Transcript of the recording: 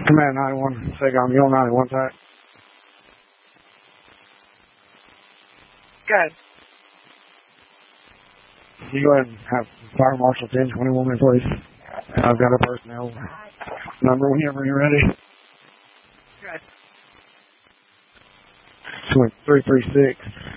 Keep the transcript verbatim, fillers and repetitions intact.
Command ninety-one, Saigon Mule ninety-one type. Good. You go ahead and have Fire Marshal ten twenty-one in, please. I've got a personnel number whenever you're ready. Good. three three six.